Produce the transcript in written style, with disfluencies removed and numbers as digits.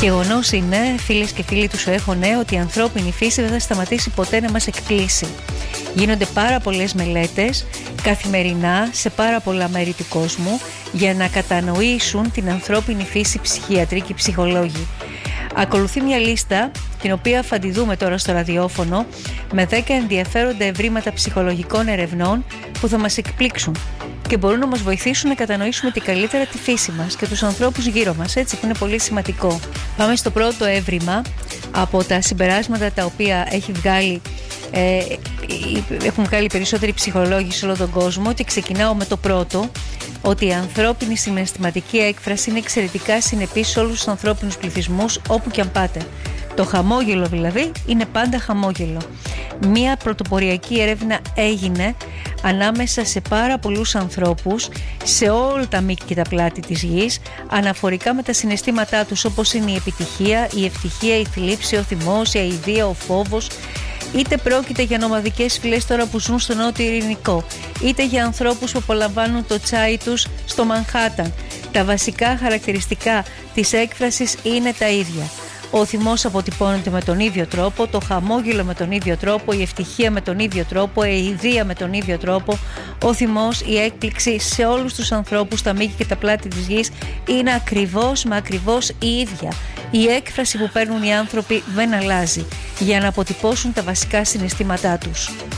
Γεγονός είναι, φίλες και φίλοι του ΣΟΕΧΟ, ότι η ανθρώπινη φύση δεν θα σταματήσει ποτέ να μας εκπλήσει. Γίνονται πάρα πολλές μελέτες καθημερινά σε πάρα πολλά μέρη του κόσμου για να κατανοήσουν την ανθρώπινη φύση ψυχίατροι και ψυχολόγοι. Ακολουθεί μια λίστα, την οποία θα τη δούμε τώρα στο ραδιόφωνο, με 10 ενδιαφέροντα ευρήματα ψυχολογικών ερευνών που θα μας εκπλήξουν και μπορούν να μας βοηθήσουν να κατανοήσουμε την καλύτερα τη φύση μας και τους ανθρώπους γύρω μας, έτσι, που είναι πολύ σημαντικό. Πάμε στο πρώτο έβριμα από τα συμπεράσματα τα οποία έχουν βγάλει περισσότεροι ψυχολόγοι σε όλο τον κόσμο, και ξεκινάω με το πρώτο, ότι η ανθρώπινη συναισθηματική έκφραση είναι εξαιρετικά συνεπής σε όλους τους ανθρώπινους πληθυσμούς, όπου και αν πάτε. Το χαμόγελο δηλαδή είναι πάντα χαμόγελο. Μία πρωτοποριακή έρευνα έγινε ανάμεσα σε πάρα πολλούς ανθρώπους σε όλα τα μήκη και τα πλάτη της γης, αναφορικά με τα συναισθήματά τους, όπως είναι η επιτυχία, η ευτυχία, η θλίψη, ο θυμός, η αηδία, ο φόβος. Είτε πρόκειται για νομαδικές φυλές τώρα που ζουν στο Νότιο Ειρηνικό, είτε για ανθρώπους που απολαμβάνουν το τσάι τους στο Μανχάταν. Τα βασικά χαρακτηριστικά της έκφρασης είναι τα ίδια. Ο θυμός αποτυπώνεται με τον ίδιο τρόπο, το χαμόγελο με τον ίδιο τρόπο, η ευτυχία με τον ίδιο τρόπο, η αηδία με τον ίδιο τρόπο. Ο θυμός, η έκπληξη σε όλους τους ανθρώπους, στα μήκη και τα πλάτη της γης, είναι ακριβώς η ίδια. Η έκφραση που παίρνουν οι άνθρωποι δεν αλλάζει για να αποτυπώσουν τα βασικά συναισθήματά τους.